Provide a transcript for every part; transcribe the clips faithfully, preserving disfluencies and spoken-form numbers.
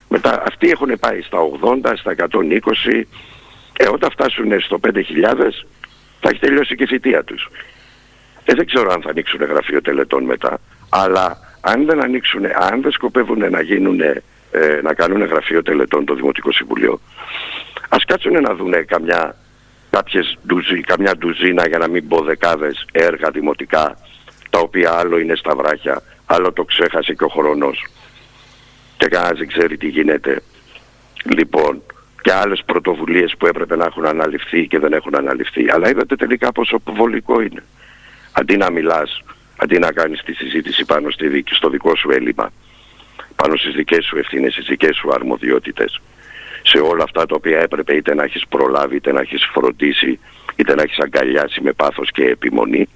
Μετά αυτοί έχουν πάει στα ογδόντα, στα εκατόν είκοσι. Ε, όταν φτάσουν στο πέντε χιλιάδες θα έχει τελειώσει και η θητεία τους. Ε, δεν ξέρω αν θα ανοίξουν γραφείο τελετών μετά, αλλά αν δεν ανοίξουν, αν δεν σκοπεύουν να γίνουν, ε, να κάνουν γραφείο τελετών το Δημοτικό Συμβουλίο, ας κάτσουν να δουν καμιά, κάποιες ντουζί, καμιά ντουζίνα, για να μην πω δεκάδες έργα δημοτικά, τα οποία άλλο είναι στα βράχια, άλλο το ξέχασε και ο χρόνος και κανένας δεν ξέρει τι γίνεται. Λοιπόν, και άλλες πρωτοβουλίες που έπρεπε να έχουν αναλυφθεί και δεν έχουν αναλυφθεί. Αλλά είδατε τελικά πόσο βολικό είναι. Αντί να μιλάς, αντί να κάνεις τη συζήτηση πάνω στη δίκη, στο δικό σου έλλειμμα, πάνω στις δικές σου ευθύνες, στις δικές σου αρμοδιότητες, σε όλα αυτά τα οποία έπρεπε είτε να έχεις προλάβει, είτε να έχεις φροντίσει, είτε να έχεις αγκαλιάσει με πάθος και επιμονή,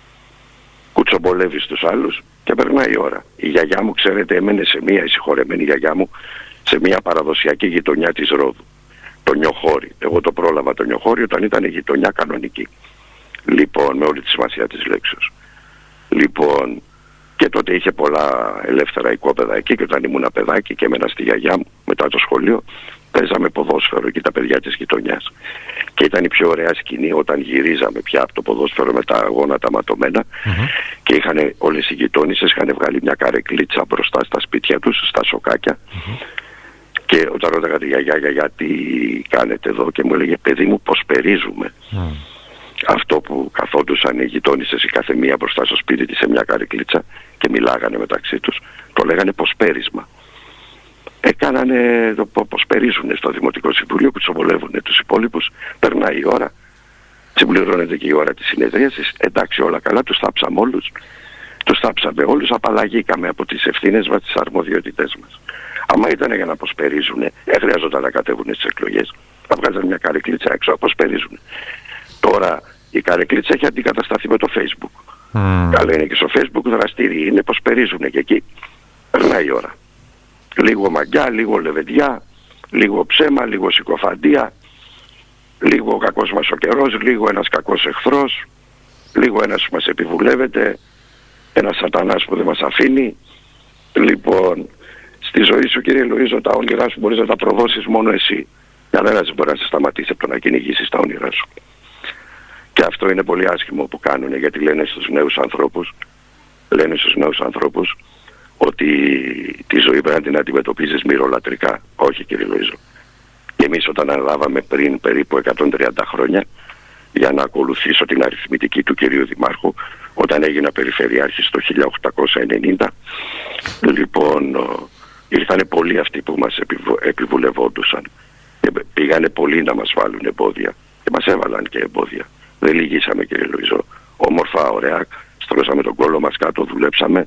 κουτσομπολεύεις τους άλλους και περνάει η ώρα. Η γιαγιά μου, ξέρετε, έμενε σε μία, η συγχωρεμένη γιαγιά μου, σε μία παραδοσιακή γειτονιά της Ρόδου. Το Νιοχώρι. Εγώ το πρόλαβα το Νιοχώρι όταν ήταν γειτονιά κανονική. Λοιπόν, με όλη τη σημασία της λέξης. Λοιπόν, και τότε είχε πολλά ελεύθερα οικόπεδα εκεί, και όταν ήμουν παιδάκι και έμενα στη γιαγιά μου μετά το σχολείο, παίζαμε ποδόσφαιρο εκεί τα παιδιά της γειτονιάς. Και ήταν η πιο ωραία σκηνή όταν γυρίζαμε πια από το ποδόσφαιρο με τα αγώνα τα ματωμένα, mm-hmm. και είχαν, όλες οι γειτόνισσες είχαν βγάλει μια καρεκλίτσα μπροστά στα σπίτια τους, στα σοκάκια. Mm-hmm. Και όταν ρώταγα τη γιαγιά, γιαγιά, τι κάνετε εδώ, και μου έλεγε, παιδί μου, πως περίζουμε. Mm. Αυτό που καθόντουσαν οι γειτόνισσες η κάθε μία μπροστά στο σπίτι της σε μια καρεκλίτσα και μιλάγανε μεταξύ τους, το λέγανε ποσπέρισμα. Έκανανε το πως περίζουν στο Δημοτικό Συμβουλίο, που τσοβολεύουν τους υπόλοιπους, περνάει η ώρα, συμπληρώνεται και η ώρα της συνεδρίασης, εντάξει όλα καλά, τους θάψαμε όλους, τους θάψαμε όλους, απαλλαγήκαμε από τις ευθύνες μας, τις αρμοδιότητές μας. Άμα ήταν για να αποσπερίζουνε, δεν χρειαζόταν να κατέβουν στις εκλογές, θα βγάζαν μια καρεκλίτσα έξω, αποσπερίζουνε. Τώρα η καρεκλίτσα έχει αντικατασταθεί με το Facebook. Mm. Καλά είναι και στο Facebook, δραστήριοι είναι, αποσπερίζουνε και εκεί. Περνάει η ώρα. Λίγο μαγκιά, λίγο λεβεντιά, λίγο ψέμα, λίγο συκοφαντία, λίγο ο κακός μας ο καιρός, λίγο ένας κακός εχθρός, λίγο ένας που μας επιβουλεύεται, ένας σατανάς που δεν μας αφήνει. Λοιπόν, στη ζωή σου, κύριε Λουίζο, τα όνειρά σου μπορείς να τα προδώσεις μόνο εσύ. Κανένας δεν μπορεί να σε σταματήσει από το να κυνηγήσεις τα όνειρά σου. Και αυτό είναι πολύ άσχημο που κάνουν, γιατί λένε στους νέους ανθρώπους, λένε στους νέους ανθρώπους ότι τη ζωή πρέπει να την αντιμετωπίζεις μυρολατρικά. Όχι, κύριε Λουίζο. Και εμείς όταν αναλάβαμε πριν περίπου εκατόν τριάντα χρόνια, για να ακολουθήσω την αριθμητική του κυρίου Δημάρχου, όταν έγινα περιφερειάρχης το χίλια οκτακόσια ενενήντα, λοιπόν, ήρθανε πολλοί αυτοί που μας επιβου, επιβουλευόντουσαν. Και πήγανε πολλοί να μας βάλουν εμπόδια. Και μας έβαλαν και εμπόδια. Δεν λυγίσαμε, κύριε Λουίζο. Όμορφα, ωραία, στρώσαμε τον κόλλο μας κάτω, δουλέψαμε.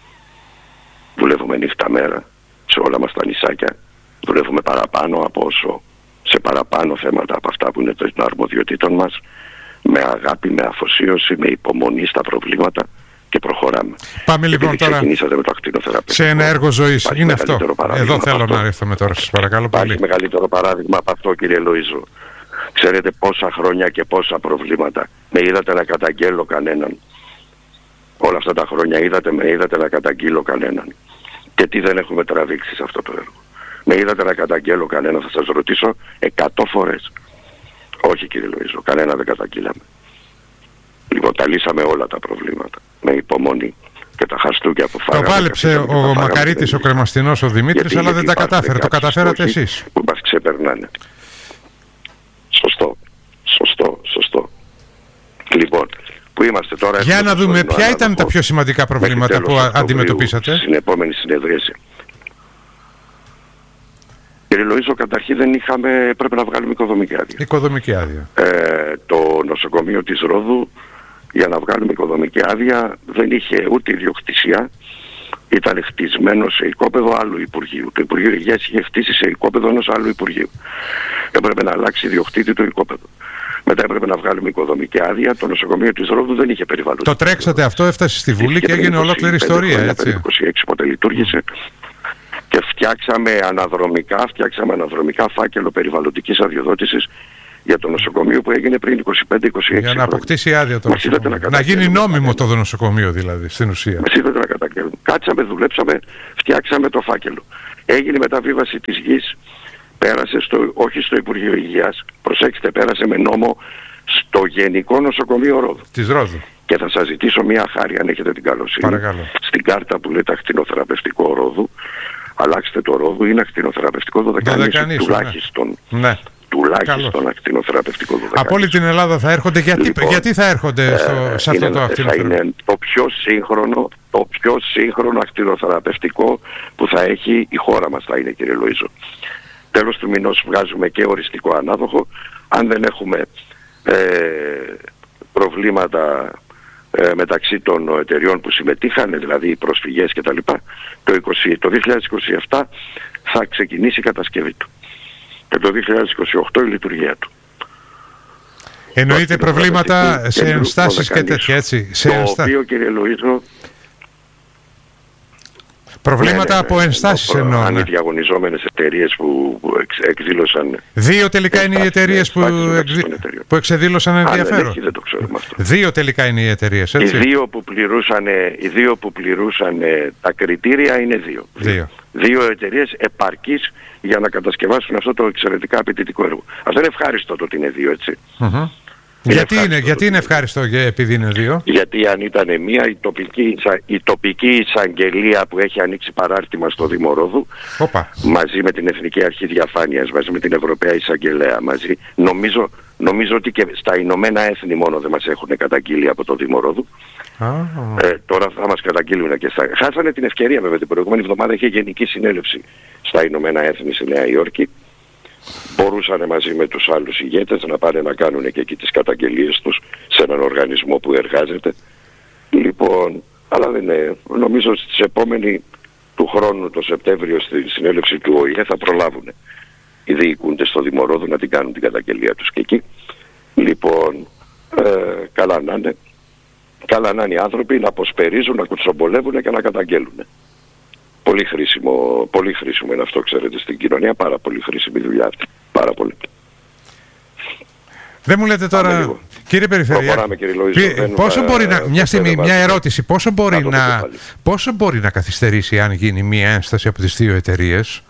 Δουλεύουμε νύχτα μέρα σε όλα μας τα νησάκια. Δουλεύουμε παραπάνω από όσο, σε παραπάνω θέματα από αυτά που είναι των αρμοδιοτήτων μας. Με αγάπη, με αφοσίωση, με υπομονή στα προβλήματα και προχωράμε. Πάμε λοιπόν τώρα με το σε ένα έργο ζωής. Είναι αυτό. Εδώ θέλω να έρθουμε τώρα, σας παρακαλώ πολύ. Υπάρχει μεγαλύτερο παράδειγμα από αυτό, κύριε Λουίζο. Ξέρετε πόσα χρόνια και πόσα προβλήματα. Με είδατε να καταγγέλω κανέναν. Όλα αυτά τα χρόνια είδατε, με είδατε να καταγγείλω κανέναν. Και τι δεν έχουμε τραβήξει σε αυτό το έργο. Με είδατε να καταγγέλω κανέναν, θα σας ρωτήσω εκατό φορές. Όχι, κύριε Λουίζο, κανένα δεν καταγγείλαμε. Λοιπόν, τα λύσαμε όλα τα προβλήματα με υπομονή. Και τα χαστούκια που φάγαμε. Το πάλεψε ο, ο Μακαρίτης, ο Κρεμαστινός, ο Δημήτρης, αλλά δεν τα κατάφερε. Το καταφέρατε εσείς. Που μας ξεπερνάνε. Σωστό. Σωστό. Σωστό. Λοιπόν, που είμαστε τώρα. Για να δούμε ποια ήταν τα πιο σημαντικά προβλήματα που αντιμετωπίσατε. Στην επόμενη συνεδρίαση. Κύριε Λουίζο, καταρχήν δεν είχαμε, πρέπει να βγάλουμε οικοδομική άδεια. Οικοδομική άδεια. Ε, το νοσοκομείο της Ρόδου, για να βγάλουμε οικοδομική άδεια, δεν είχε ούτε ιδιοκτησία. Ήταν χτισμένο σε οικόπεδο άλλου Υπουργείου. Το Υπουργείο Υγείας είχε χτίσει σε οικόπεδο ενός άλλου Υπουργείου. Έπρεπε να αλλάξει ιδιοκτήτη το οικόπεδο. Μετά έπρεπε να βγάλουμε οικοδομική άδεια. Το νοσοκομείο της Ρόδου δεν είχε περιβαλλοντικό. Το τρέξατε αυτό, έφτασε στη Βουλή και έγινε ολόκληρη ιστορία, έτσι. Το είκοσι έξι πότε λειτουργήσε. Και φτιάξαμε αναδρομικά, φτιάξαμε αναδρομικά φάκελο περιβαλλοντικής αδειοδότησης για το νοσοκομείο που έγινε πριν είκοσι πέντε είκοσι έξι Για να αποκτήσει άδεια το νοσοκομείο. Να, να γίνει νόμιμο το νοσοκομείο δηλαδή, στην ουσία. Μας είδατε να καταγγέλνουμε. Κάτσαμε, δουλέψαμε, φτιάξαμε το φάκελο. Έγινε η μεταβίβαση της γης, πέρασε στο, όχι στο Υπουργείο Υγείας, προσέξτε, πέρασε με νόμο στο Γενικό Νοσοκομείο Ρόδου. Της Ρόδου. Και θα σας ζητήσω μια χάρη, αν έχετε την καλοσύνη. Παρακαλώ. Στην κάρτα που λέτε ακτινοθεραπευτικό Ρόδου, αλλάξτε το Ρόδου, είναι ακτινοθεραπευτικό δωδεκανήσου, τουλάχιστον. Ναι. Τουλάχιστον ακτινοθεραπευτικό δωδεκανήσου. Από όλη την Ελλάδα θα έρχονται. Γιατί, λοιπόν, γιατί θα έρχονται στο, ε, σε αυτό είναι, το ακτινοθεραπευτικό? Θα είναι το πιο σύγχρονο, το πιο σύγχρονο ακτινοθεραπευτικό που θα έχει η χώρα μας, θα είναι, κύριε Λοΐζο. Τέλος του μηνός βγάζουμε και οριστικό ανάδοχο. Αν δεν έχουμε ε, προβλήματα ε, μεταξύ των εταιριών που συμμετείχαν, δηλαδή προσφυγές κτλ., το, το δύο χιλιάδες είκοσι επτά θα ξεκινήσει η κατασκευή του. Και το δύο χιλιάδες είκοσι οκτώ η λειτουργία του. Εννοείται προβλήματα σε ενστάσεις και τέτοια, έτσι. Σε το ενστά... οποίο, κύριε Λοΐζο, προβλήματα ναι, ναι, ναι, από ενστάσεις εννοώ. εννοώ. Αν Ναι. οι διαγωνιζόμενες εταιρείες που, που εξ, εκδήλωσαν... Δύο τελικά είναι οι εταιρείες που, εξ, που εξεδήλωσαν ενδιαφέρον. Αν δεν έχει, δεν το ξέρουμε αυτό. Δύο τελικά είναι οι εταιρείες, έτσι. Οι δύο που πληρούσαν, οι δύο που πληρούσαν τα κριτήρια είναι δύο. Δύο. Δύο εταιρείες επαρκείς για να κατασκευάσουν αυτό το εξαιρετικά απαιτητικό έργο. Αυτό είναι ευχάριστο το ότι είναι δύο, έτσι. Mm-hmm. Είναι γιατί είναι, γιατί είναι ευχάριστο επειδή είναι δύο? Γιατί αν ήταν μία, η τοπική, η τοπική εισαγγελία που έχει ανοίξει παράρτημα στο Δήμο Ρόδου, Οπα. μαζί με την Εθνική Αρχή Διαφάνειας, μαζί με την Ευρωπαία Εισαγγελέα, μαζί, νομίζω, νομίζω ότι και στα Ηνωμένα Έθνη μόνο δεν μας έχουν καταγγείλει από το Δήμο Ρόδου. Oh. Ε, τώρα θα μας καταγγείλουν και στα... Χάσανε την ευκαιρία βέβαια, την προηγούμενη εβδομάδα είχε γενική συνέλευση στα Ηνωμένα Έθνη στη Νέα Υόρκη. Μπορούσαν μαζί με τους άλλους ηγέτες να πάνε να κάνουν και εκεί τις καταγγελίες τους σε έναν οργανισμό που εργάζεται. Λοιπόν, αλλά δεν είναι. Νομίζω στις επόμενη του χρόνου, το Σεπτέμβριο, στη συνέλευση του Ο Η Ε θα προλάβουν οι διοικούντες στο Δήμο Ρόδου να την κάνουν την καταγγελία τους και εκεί. Λοιπόν, ε, καλά να είναι. Καλά να είναι οι άνθρωποι να αποσπερίζουν, να κουτσομπολεύουν και να καταγγέλουν. Πολύ χρήσιμο, πολύ χρήσιμο είναι αυτό, ξέρετε, στην κοινωνία. Πάρα πολύ χρήσιμη δουλειά αυτή. Πάρα πολύ. Δεν μου λέτε τώρα, κύριε Περιφερειάρχη, πόσο μπορεί να, μια στιγμή, μια ερώτηση, πόσο μπορεί να, πόσο μπορεί να καθυστερήσει αν γίνει μια ένσταση από τις δύο εταιρείες?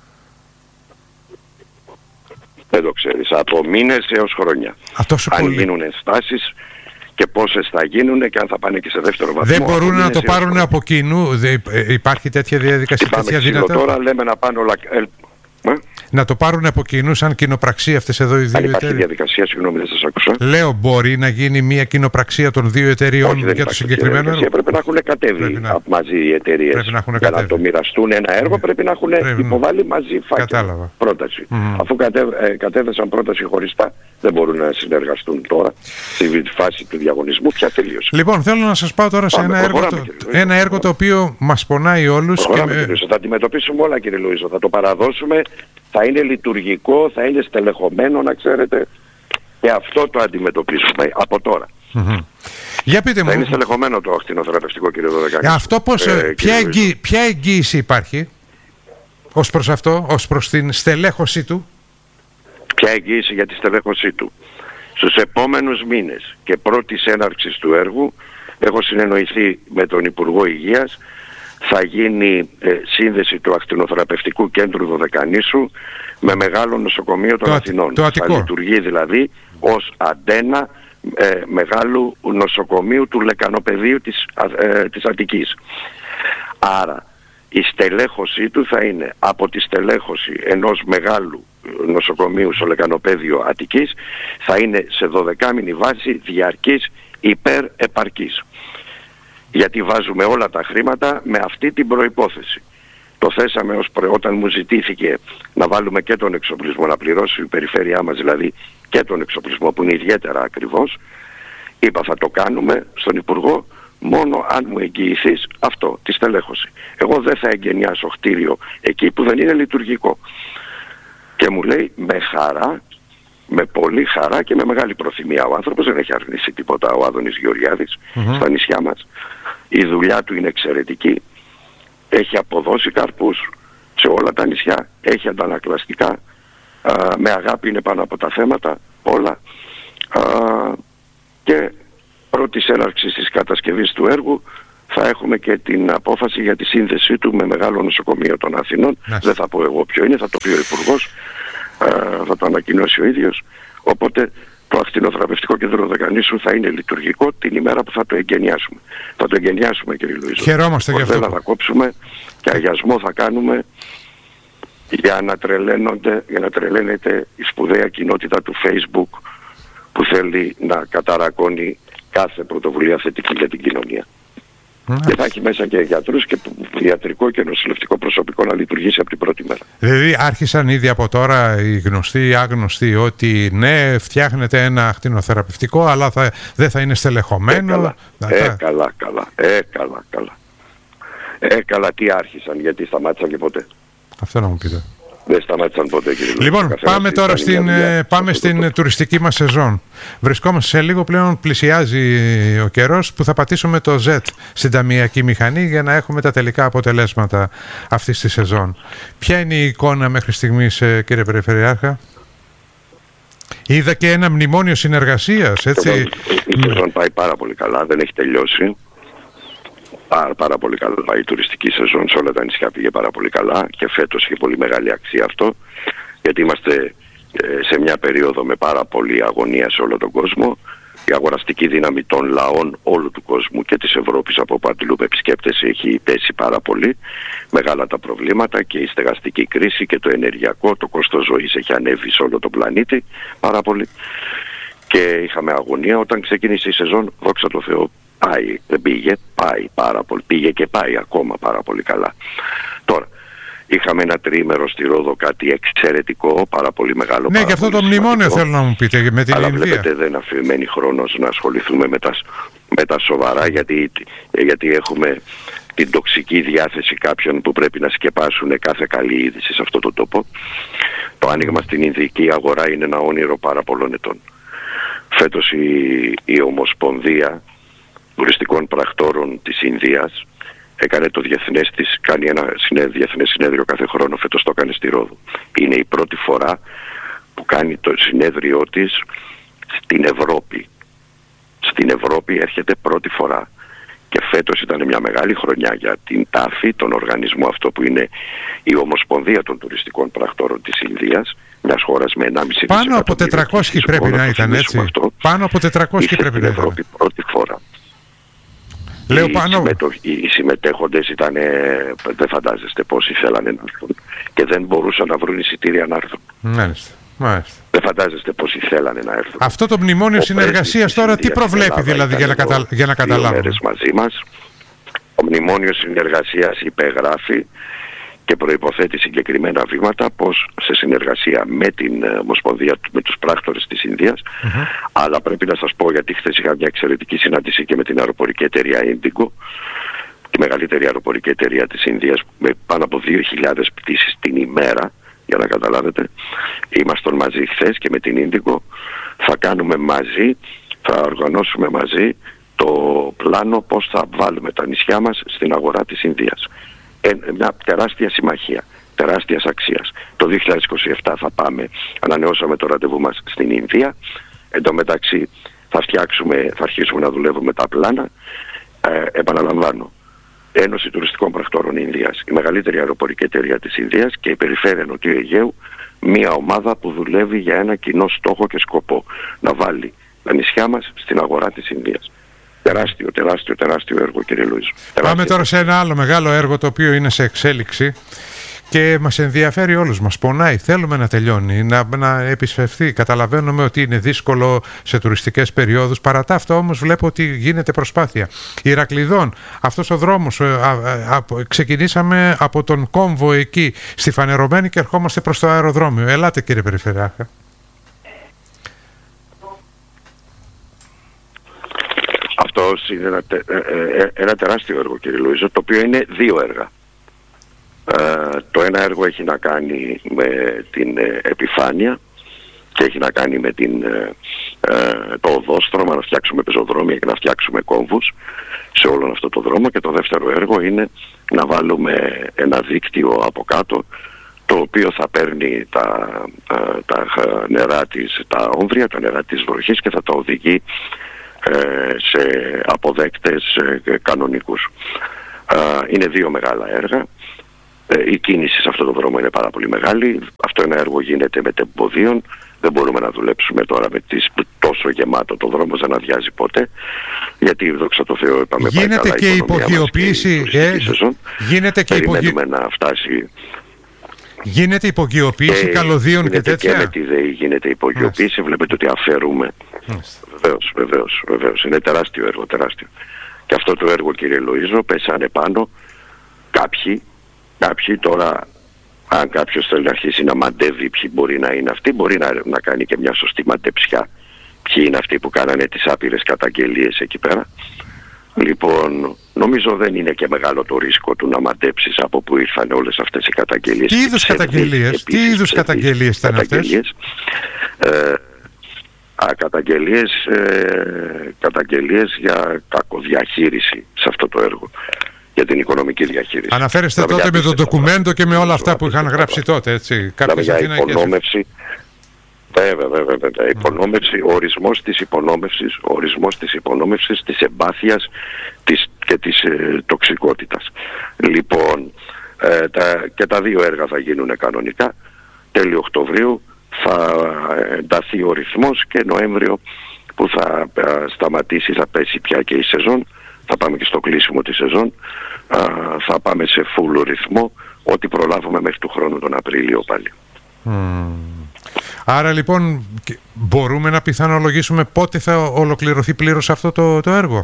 Δεν το ξέρεις, από μήνες έως χρόνια. Α, αν πολύ. γίνουν ενστάσεις και πόσες θα γίνουν και αν θα πάνε και σε δεύτερο βαθμό. Δεν μπορούν να το πάρουν από κοινού, δεν υπάρχει τέτοια διαδικασία, τέτοια δυνατότητα? Τώρα λέμε να πάνε όλα... Ε, ε? Να το πάρουν από κοινού σαν κοινοπραξία αυτές εδώ οι δύο εταιρείες. Αν υπάρχει διαδικασία, συγγνώμη, δεν σας άκουσα. Λέω, μπορεί να γίνει μια κοινοπραξία των δύο εταιρεών για το συγκεκριμένο έργο? Πρέπει να έχουν κατέβει να... μαζί οι εταιρείες. Για κατέβει. να το μοιραστούν ένα έργο πρέπει να έχουν πρέπει... υποβάλει μαζί φάκελο. Πρόταση. Mm. Αφού κατέβ... ε, κατέθεσαν πρόταση χωριστά, δεν μπορούν να συνεργαστούν τώρα στη φάση του διαγωνισμού. Πια τελείωσε. Λοιπόν, θέλω να σας πάω τώρα σε ένα, έργο, το... ένα έργο το οποίο μας πονάει όλους. Και... Θα αντιμετωπίσουμε όλα, κύριε Λοΐζο. Θα το παραδώσουμε. Θα είναι λειτουργικό, θα είναι στελεχωμένο, να ξέρετε, και αυτό το αντιμετωπίσουμε από τώρα. Mm-hmm. Για πείτε θα μου. είναι στελεχωμένο το ακτινοθεραπευτικό, κύριε Δωδεκάκη. Αυτό πώς, ε, ποια, εγγύ, ποια εγγύηση υπάρχει ως προς αυτό, ως προς την στελέχωσή του? Ποια εγγύηση για τη στελέχωσή του? Στους επόμενους μήνες και πρώτης έναρξης του έργου έχω συνεννοηθεί με τον Υπουργό Υγείας. Θα γίνει ε, σύνδεση του ακτινοθεραπευτικού κέντρου Δωδεκανήσου με μεγάλο νοσοκομείο των το, Αθηνών. Το θα λειτουργεί δηλαδή ως αντένα ε, μεγάλου νοσοκομείου του Λεκανοπεδίου της, ε, της Αττικής. Άρα η στελέχωσή του θα είναι από τη στελέχωση ενός μεγάλου νοσοκομείου στο Λεκανοπέδιο Αττικής, θα είναι σε δωδεκάμηνη βάση διαρκής υπερεπαρκής. Γιατί βάζουμε όλα τα χρήματα με αυτή την προϋπόθεση. Το θέσαμε ως προ... όταν μου ζητήθηκε να βάλουμε και τον εξοπλισμό, να πληρώσει η περιφέρειά μας δηλαδή και τον εξοπλισμό που είναι ιδιαίτερα ακριβώς. Είπα θα το κάνουμε στον Υπουργό μόνο αν μου εγγυηθείς αυτό, τη στελέχωση. Εγώ δεν θα εγκαινιάσω κτίριο εκεί που δεν είναι λειτουργικό. Και μου λέει με χαρά, με πολύ χαρά και με μεγάλη προθυμία. Ο άνθρωπος δεν έχει αρνήσει τίποτα, ο Άδωνης Γεωργιάδης, mm-hmm. στα νησιά μας. Η δουλειά του είναι εξαιρετική. Έχει αποδώσει καρπούς σε όλα τα νησιά. Έχει αντανακλαστικά. α, με αγάπη είναι πάνω από τα θέματα όλα, α, και πρώτης έναρξης της κατασκευής του έργου θα έχουμε και την απόφαση για τη σύνδεσή του με μεγάλο νοσοκομείο των Αθηνών. Yes. Δεν θα πω εγώ ποιο είναι, θα το πει ο Υπουργός, α, θα το ανακοινώσει ο ίδιος. Οπότε το ακτινοθεραπευτικό κέντρο Δεκανήσου θα είναι λειτουργικό την ημέρα που θα το εγκαινιάσουμε. Θα το εγκαινιάσουμε, κύριε Λουίζο. Χαιρόμαστε γι' αυτό. Θα κόψουμε και αγιασμό θα κάνουμε για να, τρελαίνονται, για να τρελαίνεται η σπουδαία κοινότητα του Facebook που θέλει να καταρακώνει κάθε πρωτοβουλία θετική για την κοινωνία. Mm. Και θα έχει μέσα και γιατρούς και ιατρικό και νοσηλευτικό προσωπικό να λειτουργήσει από την πρώτη μέρα. Δηλαδή άρχισαν ήδη από τώρα οι γνωστοί ή άγνωστοι ότι ναι, φτιάχνεται ένα ακτινοθεραπευτικό, αλλά θα, δεν θα είναι στελεχωμένο. Ε, καλά, ε, καλά, καλά, ε, καλά, καλά. Ε, καλά, τι άρχισαν, γιατί σταμάτησαν και ποτέ. Αυτό να μου πείτε. Δεν σταμάτησαν ποτέ, κύριε Λουίζο. Λοιπόν, πάμε τώρα στην, δουλειά, πάμε στην το τουριστική μας σεζόν. Βρισκόμαστε σε λίγο, πλέον πλησιάζει ο καιρός που θα πατήσουμε το Z στην ταμιακή μηχανή για να έχουμε τα τελικά αποτελέσματα αυτής της σεζόν. Ποια είναι η εικόνα μέχρι στιγμής, κύριε Περιφερειάρχα? Είδα και ένα μνημόνιο συνεργασίας, έτσι. Η σεζόν πάει πάρα πολύ καλά, δεν έχει τελειώσει. Πάρα, πάρα πολύ καλά η τουριστική σεζόν σε όλα τα νησιά, πήγε πάρα πολύ καλά και φέτος είχε πολύ μεγάλη αξία αυτό, γιατί είμαστε ε, σε μια περίοδο με πάρα πολύ αγωνία σε όλο τον κόσμο. Η αγοραστική δύναμη των λαών όλου του κόσμου και της Ευρώπης από παντού με επισκέπτες έχει πέσει πάρα πολύ. Μεγάλα τα προβλήματα και η στεγαστική κρίση και το ενεργειακό, το κόστος ζωής έχει ανέβει σε όλο τον πλανήτη πάρα πολύ. Και είχαμε αγωνία όταν ξεκίνησε η σεζόν, δόξα τω Θεώ. Πάει, δεν πήγε, πάει πάρα πολύ, πήγε και πάει ακόμα πάρα πολύ καλά. Τώρα, είχαμε ένα τριήμερο στη Ρόδο, κάτι εξαιρετικό, πάρα πολύ μεγάλο. Ναι, και αυτό το μνημόνιο θέλω να μου πείτε με την αλλά Ινδία. Βλέπετε δεν αφημένη χρόνος να ασχοληθούμε με τα, με τα σοβαρά, γιατί, γιατί έχουμε την τοξική διάθεση κάποιων που πρέπει να σκεπάσουν κάθε καλή είδηση σε αυτό το τόπο. Το άνοιγμα στην Ινδική αγορά είναι ένα όνειρο πάρα πολλών ετών. Φέτος η, η Ομοσπονδία Τουριστικών Πρακτόρων της Ινδίας έκανε το διεθνές της, κάνει ένα συνέδριο, διεθνές συνέδριο κάθε χρόνο, φέτος το έκανε στη Ρόδο. Είναι η πρώτη φορά που κάνει το συνέδριό της στην Ευρώπη. Στην Ευρώπη έρχεται πρώτη φορά. Και φέτος ήταν μια μεγάλη χρονιά για την ΤΑΦΗ, τον οργανισμό αυτό που είναι η Ομοσπονδία των Τουριστικών Πρακτόρων της Ινδίας, μιας χώρας με ενάμιση πάνω από τετρακόσιοι πρέπει να ήταν, έτσι. Αυτό. Πάνω από τετρακόσιοι πρέπει να ήταν. Στην Ευρώπη πρώτη φορά. Λέω οι, πάνω... συμμετω... οι συμμετέχοντες ήταν, δεν φαντάζεστε πόσοι θέλανε να έρθουν και δεν μπορούσαν να βρουν εισιτήρια να έρθουν. Μάλιστα. Μάλιστα. Δεν φαντάζεστε πόσοι θέλανε να έρθουν. Αυτό το μνημόνιο συνεργασίας τώρα τι προβλέπει δηλαδή για να, κατα... για να καταλάβουμε? Δύο μέρες μαζί μας. Ο μνημόνιο συνεργασίας υπεγράφει και προϋποθέτει συγκεκριμένα βήματα, πως σε συνεργασία με την Ομοσπονδία, με τους πράκτορες της Ινδίας, mm-hmm. αλλά πρέπει να σας πω, γιατί χθες είχα μια εξαιρετική συνάντηση και με την αεροπορική εταιρεία Indigo, τη μεγαλύτερη αεροπορική εταιρεία της Ινδίας, με πάνω από δύο χιλιάδες πτήσεις την ημέρα, για να καταλάβετε. Ήμασταν μαζί χθες και με την Indigo θα κάνουμε μαζί, θα οργανώσουμε μαζί το πλάνο πώς θα βάλουμε τα νησιά μας στην αγορά της Ινδίας. Ε, μια τεράστια συμμαχία, τεράστιας αξίας. Το δύο χιλιάδες είκοσι επτά θα πάμε, ανανεώσαμε το ραντεβού μας στην Ινδία. Εν τω μεταξύ θα φτιάξουμε, θα αρχίσουμε να δουλεύουμε τα πλάνα. Ε, επαναλαμβάνω, Ένωση Τουριστικών Πρακτόρων Ινδίας, η μεγαλύτερη αεροπορική εταιρεία της Ινδίας και η Περιφέρεια Νοτιού Αιγαίου, μια ομάδα που δουλεύει για ένα κοινό στόχο και σκοπό, να βάλει τα νησιά μας στην αγορά της Ινδίας. Τεράστιο, τεράστιο, τεράστιο έργο, κύριε Λουίζο. Πάμε τώρα σε ένα άλλο μεγάλο έργο το οποίο είναι σε εξέλιξη και μας ενδιαφέρει όλους μας. Πονάει, θέλουμε να τελειώνει, να, να επισφευθεί. Καταλαβαίνουμε ότι είναι δύσκολο σε τουριστικές περιόδους. Παρά τα αυτά όμως βλέπω ότι γίνεται προσπάθεια. Ηρακλειδών, αυτός ο δρόμος, α, α, α, ξεκινήσαμε από τον κόμβο εκεί στη Φανερωμένη και ερχόμαστε προς το αεροδρόμιο. Ελάτε, κύριε Περιφερειάρχα. Αυτό είναι ένα, τε, ε, ε, ένα τεράστιο έργο, κύριε Λουίζο, το οποίο είναι δύο έργα. Ε, το ένα έργο έχει να κάνει με την ε, επιφάνεια και έχει να κάνει με την, ε, ε, το οδόστρωμα, να φτιάξουμε πεζοδρόμια και να φτιάξουμε κόμβους σε όλον αυτό το δρόμο, και το δεύτερο έργο είναι να βάλουμε ένα δίκτυο από κάτω, το οποίο θα παίρνει τα, τα νερά της, τα όμβρια, τα νερά της βροχής και θα τα οδηγεί σε αποδέκτες κανονικούς. Είναι δύο μεγάλα έργα. Η κίνηση σε αυτό το δρόμο είναι πάρα πολύ μεγάλη. Αυτό ένα έργο γίνεται με τεμποδίων. Δεν μπορούμε να δουλέψουμε τώρα με τις, τόσο γεμάτο το δρόμο, δεν αδειάζει ποτέ. Γιατί δόξα τω Θεώ είπαμε γίνεται πάει καλά και η υπογειοποίηση. Ε, γίνεται και υπογει... να φτάσει. Γίνεται υπογειοποίηση καλωδίων και τέτοια. Και με τη ΔΕΗ γίνεται υπογειοποίηση. Βλέπετε ότι αφαιρούμε. Βεβαίως, βεβαίως, βεβαίως. Είναι τεράστιο έργο, τεράστιο. Και αυτό το έργο, κύριε Λοΐζο, πέσανε πάνω κάποιοι, κάποιοι τώρα, αν κάποιος θέλει να αρχίσει να μαντεύει ποιοι μπορεί να είναι αυτοί, μπορεί να, να κάνει και μια σωστή μαντεψιά. Ποιοι είναι αυτοί που κάνανε τις άπειρες καταγγελίες εκεί πέρα. Λοιπόν, νομίζω δεν είναι και μεγάλο το ρίσκο του να μαντέψεις από που ήρθαν όλες αυτές οι καταγγελίες. Τι είδους καταγγελίες, τι είδους καταγγελίες ήταν αυτές? Ε, α, καταγγελίες, ε, καταγγελίες για κακοδιαχείριση σε αυτό το έργο, για την οικονομική διαχείριση. Αναφέρεστε τότε με το ντοκουμέντο και με όλα αυτά που είχαν γράψει τότε, έτσι. Για υπονόμευση. Βέβαια, βέβαια, βέβαια. Υπονόμευση, ο ορισμός της υπονόμευσης, ο ορισμός της υπονόμευσης, της εμπάθειας της, και της ε, τοξικότητας. Λοιπόν, ε, τα, και τα δύο έργα θα γίνουν κανονικά. Τέλη Οκτωβρίου θα ενταθεί ο ρυθμός και Νοέμβριο που θα ε, σταματήσει, θα πέσει πια και η σεζόν. Θα πάμε και στο κλείσιμο της σεζόν. Ε, θα πάμε σε full ρυθμό, ό,τι προλάβουμε μέχρι του χρόνου τον Απρίλιο πάλι. Mm. Άρα λοιπόν μπορούμε να πιθανολογήσουμε πότε θα ολοκληρωθεί πλήρως αυτό το, το έργο?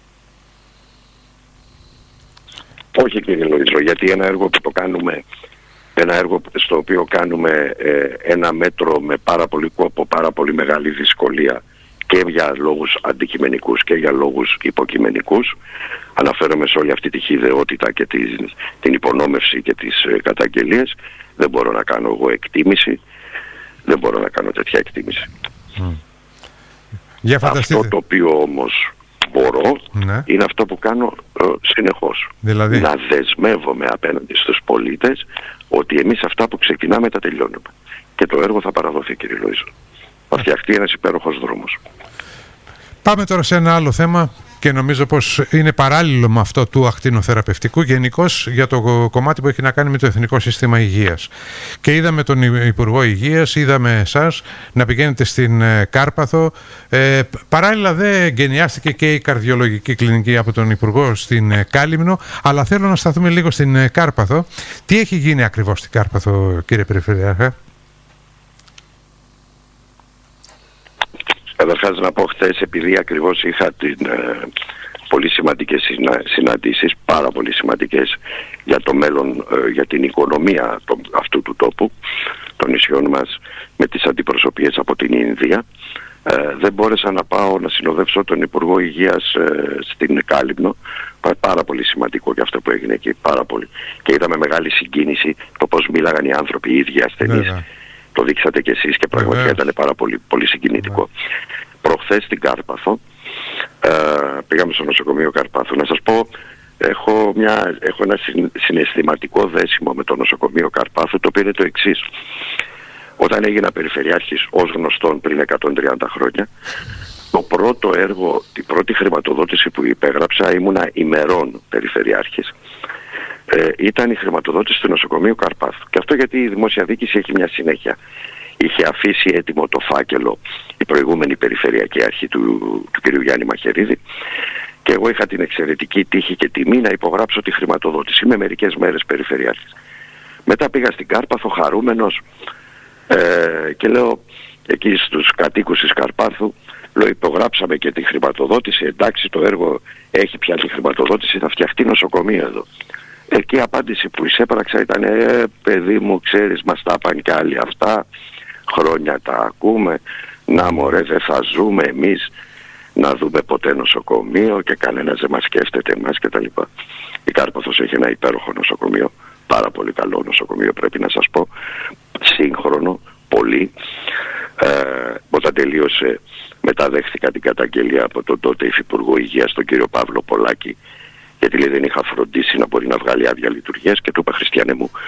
Όχι, κύριε Λοΐζο, γιατί ένα έργο που το κάνουμε, ένα έργο στο οποίο κάνουμε ε, ένα μέτρο με πάρα πολύ κόπο, πάρα πολύ μεγάλη δυσκολία και για λόγους αντικειμενικούς και για λόγους υποκειμενικούς, αναφέρομαι σε όλη αυτή τη χυδαιότητα και την, την υπονόμευση και τις ε, καταγγελίες, δεν μπορώ να κάνω εγώ εκτίμηση. Δεν μπορώ να κάνω τέτοια εκτίμηση. Mm. Για αυτό το οποίο όμως μπορώ, ναι, είναι αυτό που κάνω ε, συνεχώς. Δηλαδή? Να δεσμεύομαι απέναντι στους πολίτες ότι εμείς αυτά που ξεκινάμε τα τελειώνουμε. Και το έργο θα παραδοθεί, κύριε Λοΐζο. Θα φτιαχτεί ένας υπέροχος δρόμος. Πάμε τώρα σε ένα άλλο θέμα και νομίζω πως είναι παράλληλο με αυτό του ακτινοθεραπευτικού, γενικώς για το κομμάτι που έχει να κάνει με το Εθνικό Σύστημα Υγείας. Και είδαμε τον Υπουργό Υγείας, είδαμε εσάς να πηγαίνετε στην Κάρπαθο. Ε, παράλληλα δεν εγκαινιάστηκε και η καρδιολογική κλινική από τον Υπουργό στην Κάλυμνο, αλλά θέλω να σταθούμε λίγο στην Κάρπαθο. Τι έχει γίνει ακριβώς στην Κάρπαθο, κύριε Περιφερειάρχα? Καταρχάς να πω, χθες, επειδή ακριβώς είχα την, ε, πολύ σημαντικές συνα, συναντήσεις, πάρα πολύ σημαντικές για το μέλλον, ε, για την οικονομία το, αυτού του τόπου, των νησιών μας, με τις αντιπροσωπείες από την Ινδία, ε, δεν μπόρεσα να πάω να συνοδεύσω τον Υπουργό Υγείας ε, στην Κάλυμνο. Πάρα πολύ σημαντικό και αυτό που έγινε εκεί, πάρα πολύ. Και είδαμε μεγάλη συγκίνηση το πώς μίλαγαν οι άνθρωποι, οι ίδιοι ασθενείς. Το δείξατε κι εσείς και πραγματικά ήταν πάρα πολύ, πολύ συγκινητικό. Yeah. Προχθές στην Κάρπαθο, ε, πήγαμε στο νοσοκομείο Καρπάθου. Να σας πω, έχω, μια, έχω ένα συναισθηματικό δέσιμο με το νοσοκομείο Καρπάθου, το οποίο είναι το εξής. Όταν έγινα περιφερειάρχης, ως γνωστόν πριν εκατόν τριάντα χρόνια, το πρώτο έργο, την πρώτη χρηματοδότηση που υπέγραψα, ήμουνα ημερών περιφερειάρχης. Ε, ήταν η χρηματοδότηση του νοσοκομείου Καρπάθου. Και αυτό γιατί η δημόσια διοίκηση έχει μια συνέχεια. Είχε αφήσει έτοιμο το φάκελο η προηγούμενη περιφερειακή αρχή του, του κ. Γιάννη Μαχαιρίδη, και εγώ είχα την εξαιρετική τύχη και τιμή να υπογράψω τη χρηματοδότηση με μερικές μέρες περιφερειάρχης. Μετά πήγα στην Κάρπαθο χαρούμενος ε, και λέω εκεί στους κατοίκους της Καρπάθου, λέω, υπογράψαμε και τη χρηματοδότηση, εντάξει, το έργο έχει πια τη χρηματοδότηση, θα φτιαχτεί νοσοκομείο εδώ. Εκεί η απάντηση που εισέπραξα ήταν, ε, παιδί μου, ξέρεις, μας τα πάνε κι άλλοι αυτά, χρόνια τα ακούμε, να μωρέ, δεν θα ζούμε εμείς να δούμε ποτέ νοσοκομείο και κανένας δεν μας σκέφτεται εμάς κτλ. Η Κάρπαθος έχει ένα υπέροχο νοσοκομείο, πάρα πολύ καλό νοσοκομείο, πρέπει να σας πω, σύγχρονο, πολύ. Ε, όταν τελείωσε, μεταδέχθηκα την καταγγελία από τον τότε Υφυπουργό Υγείας, τον κύριο Παύλο Πολάκη, γιατί λέει δεν είχα φροντίσει να μπορεί να βγάλει άδεια λειτουργίας, και του είπα, Χριστιανέ μου,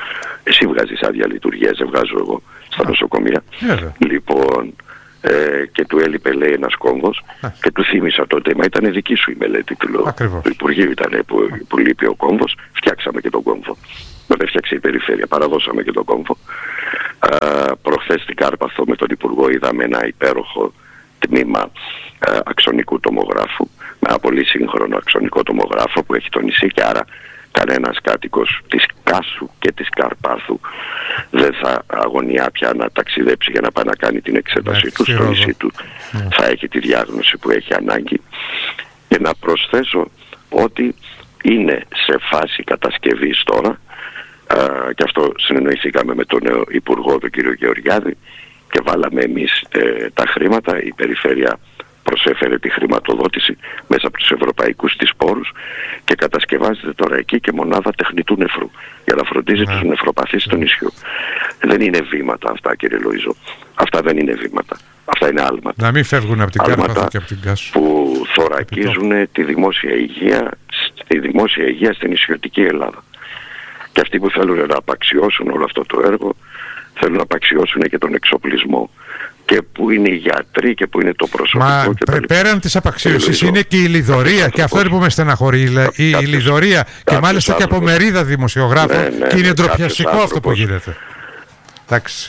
Εσύ βγάζεις άδεια λειτουργίας, δεν βγάζω εγώ στα yeah. νοσοκομεία. Yeah. Λοιπόν, ε, και του έλειπε, λέει, ένας κόμβος yeah. και του θύμισα τότε, μα ήταν δική σου η μελέτη, του λέω. Του Υπουργείου ήταν που, που λείπει ο κόμβος, φτιάξαμε και τον κόμβο. Με έφτιαξε η περιφέρεια, παραδώσαμε και τον κόμβο. Α, προχθές στην Κάρπαθο με τον Υπουργό είδαμε ένα υπέροχο τμήμα α, αξονικού τομογράφου, με ένα πολύ σύγχρονο αξονικό τομογράφο που έχει το νησί, και άρα κανένας κάτοικος της Κάσου και της Καρπάθου δεν θα αγωνιά πια να ταξιδέψει για να πάει να κάνει την εξέτασή του στο νησί του. Yeah. Θα έχει τη διάγνωση που έχει ανάγκη. Και να προσθέσω ότι είναι σε φάση κατασκευής τώρα, α, και αυτό συνεννοηθήκαμε με τον νέο Υπουργό, τον κύριο Γεωργιάδη, και βάλαμε εμείς ε, τα χρήματα. Η περιφέρεια προσέφερε τη χρηματοδότηση μέσα από τους ευρωπαϊκούς της πόρους και κατασκευάζεται τώρα εκεί και μονάδα τεχνητού νεφρού για να φροντίζει yeah. τους νεφροπαθείς yeah. του νησιού. Δεν είναι βήματα αυτά, κύριε Λοΐζο. Αυτά δεν είναι βήματα. Αυτά είναι άλματα. Να μην φεύγουν από την Κάρπαθο και από την Κάσου. Που θωρακίζουν τη δημόσια υγεία, τη δημόσια υγεία στην νησιωτική Ελλάδα. Και αυτοί που θέλουν να απαξιώσουν όλο αυτό το έργο θέλουν να απαξιώσουν και τον εξοπλισμό. Και που είναι οι γιατροί και που είναι το προσωπικό. Μα και πέ, πέραν της απαξίωσης είναι και η λιδωρία, και αυτό είναι που με στεναχωρεί. Η, η λιδωρία, και μάλιστα και από μερίδα δημοσιογράφων, ναι, ναι, και είναι ντροπιαστικό αυτό άνθρωπος. Που γίνεται. Εντάξει.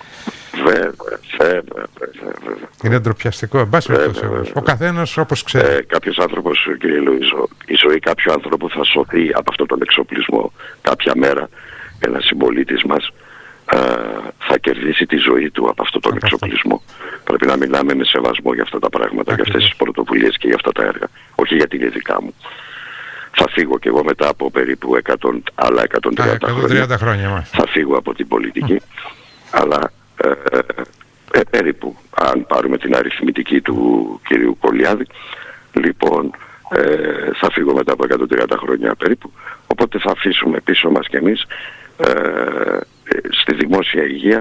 Βέβαια, βέβαια, βέβαια. Είναι ντροπιαστικό, εν πάση περιπτώσει. Ο καθένας όπως ξέρει. Ε, κάποιος άνθρωπος, κύριε Λοΐζο, η ζωή κάποιου άνθρωπου θα σωθεί από αυτόν τον εξοπλισμό κάποια μέρα. Ένας συμπολίτης μας Uh, θα κερδίσει τη ζωή του από αυτόν τον Αχα. εξοπλισμό. Πρέπει να μιλάμε με σεβασμό για αυτά τα πράγματα, Αχα. για αυτές τις πρωτοβουλίες και για αυτά τα έργα. Όχι γιατί είναι δικά μου. Θα φύγω κι εγώ μετά από περίπου εκατό, άλλα εκατόν τριάντα, εκατόν τριάντα χρόνια. χρόνια θα φύγω από την πολιτική. Mm. Αλλά ε, ε, περίπου, αν πάρουμε την αριθμητική του κυρίου Κολιάδη, λοιπόν, ε, θα φύγω μετά από εκατόν τριάντα χρόνια περίπου. Οπότε θα αφήσουμε πίσω μας κι εμείς ε, στη δημόσια υγεία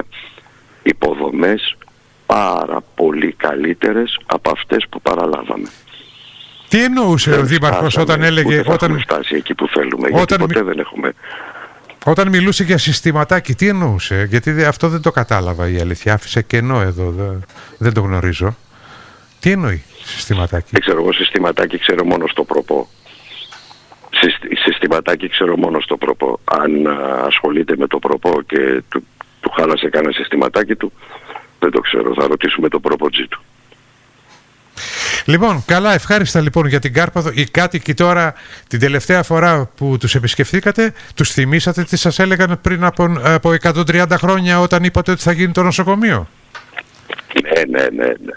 υποδομές πάρα πολύ καλύτερες από αυτές που παραλάβαμε. Τι εννοούσε δεν ο Δήμαρχος όταν έλεγε... Ούτε όταν... φτάσει εκεί που θέλουμε, όταν... γιατί ποτέ δεν έχουμε... Όταν μιλούσε για συστηματάκι, τι εννοούσε? Γιατί αυτό δεν το κατάλαβα, η αλήθεια. Άφησε κενό εδώ, δεν, δεν το γνωρίζω. Τι εννοεί συστηματάκι? Δεν ξέρω εγώ συστηματάκι, ξέρω μόνο στο προπό. Συστηματάκι ξέρω μόνο στο προπό. Αν α, ασχολείται με το προπό και του, του χάλασε κανένα συστηματάκι του, δεν το ξέρω. Θα ρωτήσουμε το προποτζή του. Λοιπόν, καλά, ευχάριστα λοιπόν για την Κάρπαθο. Οι κάτοικοι τώρα, την τελευταία φορά που τους επισκεφθήκατε, τους θυμήσατε τι σας έλεγαν πριν από, από εκατόν τριάντα χρόνια όταν είπατε ότι θα γίνει το νοσοκομείο? Ναι, ναι, ναι, ναι.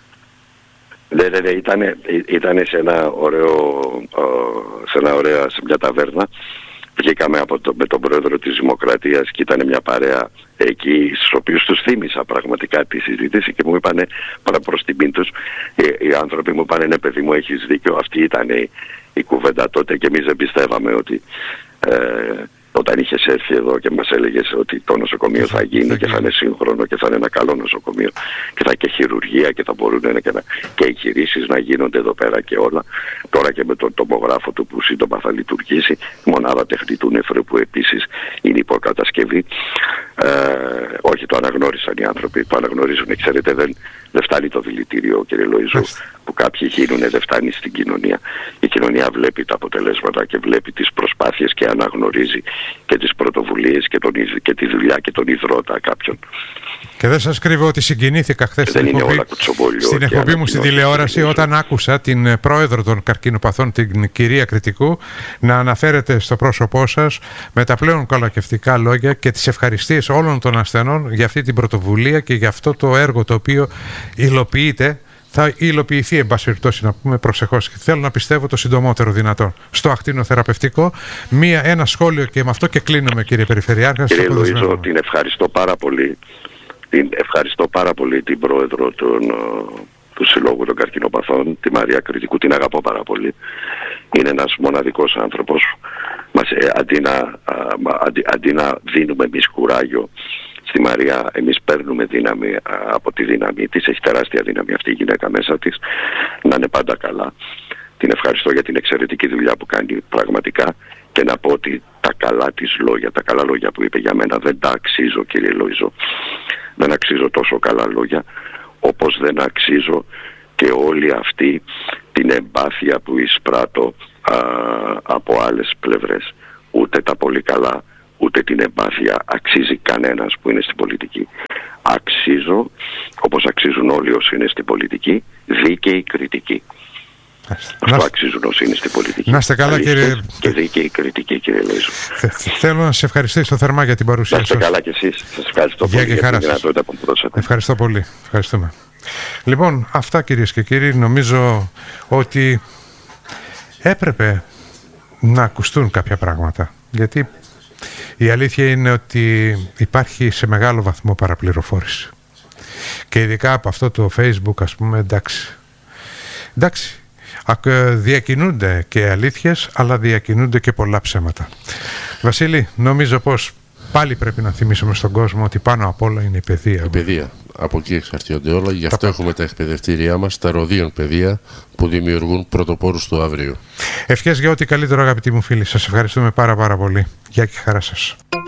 Ναι, ναι, ναι, ήτανε, ήτανε σε ένα ωραίο, σε ένα ωραία, σε μια ταβέρνα. Βγήκαμε από το, με τον πρόεδρο της Δημοκρατίας και ήταν μια παρέα εκεί, στους οποίους τους θύμισα πραγματικά τη συζήτηση και μου είπανε, παρά προς τιμήν τους, οι, οι άνθρωποι μου είπανε, ναι παιδί μου, έχεις δίκιο, αυτή ήταν η, η κουβέντα τότε και εμείς δεν πιστεύαμε ότι... Ε, όταν είχες έρθει εδώ και μας έλεγες ότι το νοσοκομείο θα γίνει και θα είναι σύγχρονο και θα είναι ένα καλό νοσοκομείο και θα έχει και χειρουργία και θα μπορούν και, να, και εγχειρήσεις να γίνονται εδώ πέρα και όλα. Τώρα και με τον τομογράφο του που σύντομα θα λειτουργήσει, η μονάδα τεχνητού νεφρού που επίσης είναι υποκατασκευή. Ε, όχι, το αναγνώρισαν οι άνθρωποι, το αναγνωρίζουν. Ξέρετε, δεν, δεν φτάνει το δηλητήριο, κύριε Λοΐζο, που κάποιοι γίνουν, δεν φτάνει στην κοινωνία. Η κοινωνία βλέπει τα αποτελέσματα και βλέπει τις προσπάθειες και αναγνωρίζει και τις πρωτοβουλίες και, τον, και τη δουλειά και τον ιδρώτα κάποιον. Και δεν σας κρύβω ότι συγκινήθηκα χθες στην εκπομπή, στην εκπομπή μου στην τηλεόραση όταν άκουσα την πρόεδρο των καρκινοπαθών, την κυρία Κρητικού, να αναφέρεται στο πρόσωπό σας με τα πλέον κολακευτικά λόγια και τις ευχαριστίες όλων των ασθενών για αυτή την πρωτοβουλία και για αυτό το έργο το οποίο υλοποιείται. Θα υλοποιηθεί, εν πάση περιπτώσει, να πούμε προσεχώς, και θέλω να πιστεύω το συντομότερο δυνατόν. Στο ακτινοθεραπευτικό, μία, ένα σχόλιο και με αυτό και κλείνουμε, κύριε Περιφερειάρχα. Κύριε Λοΐζο, την ευχαριστώ πάρα πολύ. Την ευχαριστώ πάρα πολύ την πρόεδρο των, του Συλλόγου των Καρκινοπαθών, τη Μαρία Κρητικού, την αγαπώ πάρα πολύ. Είναι ένας μοναδικός άνθρωπος. Μας, ε, αντί, να, α, αντί, αντί να δίνουμε εμείς κουράγιο στη Μαρία, εμείς παίρνουμε δύναμη α, από τη δύναμη της. Έχει τεράστια δύναμη αυτή η γυναίκα μέσα της. Να είναι πάντα καλά. Την ευχαριστώ για την εξαιρετική δουλειά που κάνει πραγματικά και να πω ότι τα καλά της λόγια, τα καλά λόγια που είπε για μένα δεν τα αξίζω, κύριε Λοΐζο. Δεν αξίζω τόσο καλά λόγια, όπως δεν αξίζω και όλη αυτή την εμπάθεια που εισπράττω α, από άλλες πλευρές. Ούτε τα πολύ καλά, ούτε την εμπάθεια αξίζει κανένας που είναι στην πολιτική. Αξίζω, όπως αξίζουν όλοι όσοι είναι στην πολιτική, δίκαιη κριτική. Αυτό να... αξίζουν όσοι είναι στην πολιτική. Να είστε καλά, κύριε. Και δίκαιη κριτική, κύριε Λοΐζο. Θέλω να σας ευχαριστήσω θερμά για την παρουσία σας. Να είστε καλά κι εσείς. Σας ευχαριστώ πολύ για την δυνατότητα που μου δώσατε. Ευχαριστώ πολύ. Ευχαριστούμε. Λοιπόν, αυτά κυρίες και κύριοι. Νομίζω ότι έπρεπε να ακουστούν κάποια πράγματα. Γιατί η αλήθεια είναι ότι υπάρχει σε μεγάλο βαθμό παραπληροφόρηση. Και ειδικά από αυτό το Facebook, ας πούμε, εντάξει. Εντάξει. Διακινούνται και αλήθειες, αλλά διακινούνται και πολλά ψέματα. Βασίλη, νομίζω πως πάλι πρέπει να θυμίσουμε στον κόσμο ότι πάνω απ' όλα είναι η παιδεία. Η παιδεία. Από εκεί εξαρτιόνται όλα. Γι' αυτό τα... έχουμε τα εκπαιδευτήριά μας, τα ροδίων παιδεία, που δημιουργούν πρωτοπόρους του αύριο. Ευχές για ό,τι καλύτερο, αγαπητοί μου φίλοι. Σας ευχαριστούμε πάρα πάρα πολύ. Γεια και χαρά σας.